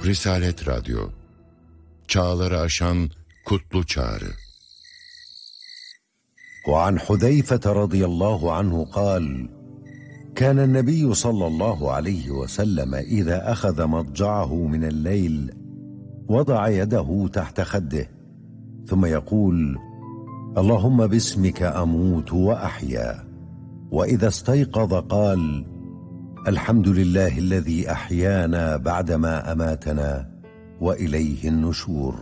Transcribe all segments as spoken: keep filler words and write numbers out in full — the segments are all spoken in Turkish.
Risalet Radyo, çağları aşan kutlu çağrı. وعن حذيفة رضي الله عنه قال: كان النبي صلى الله عليه وسلم إذا أخذ مضجعه من الليل وضع يده تحت خده ثم يقول: اللهم باسمك أموت وأحيا. وإذا استيقظ قال: الحمد لله الذي أحيانا بعدما أماتنا وإليه النشور.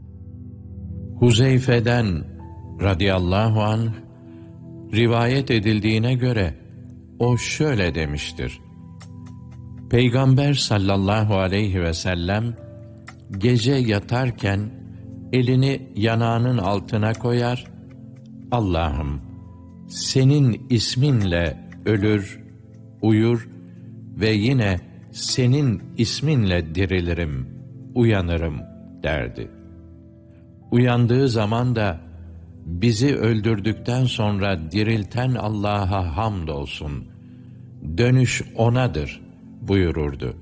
Huzeyfe'den radıyallahu anh rivayet edildiğine göre o şöyle demiştir: Peygamber sallallahu aleyhi ve sellem gece yatarken elini yanağının altına koyar, Allah'ım senin isminle ölür, uyur ve yine senin isminle dirilirim, uyanırım derdi. Uyandığı zaman da bizi öldürdükten sonra dirilten Allah'a hamdolsun, dönüş O'nadır buyururdu.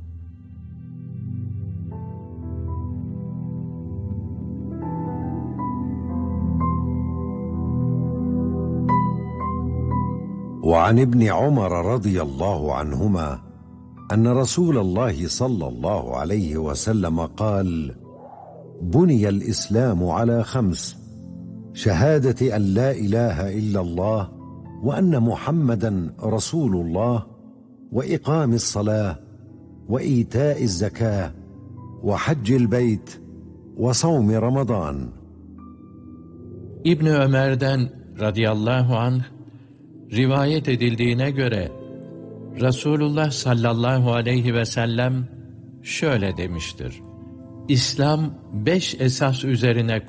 وعن ابن عمر رضي الله عنهما أن رسول الله صلى الله عليه وسلم قال: بني الإسلام على خمس: شهادة أن لا إله إلا الله وأن محمدا رسول الله وإقام الصلاة وإيتاء الزكاة وحج البيت وصوم رمضان. İbn Ömer'den radıyallahu anh rivayet edildiğine göre Resulullah sallallahu aleyhi ve sellem şöyle demiştir: İslam beş esas üzerine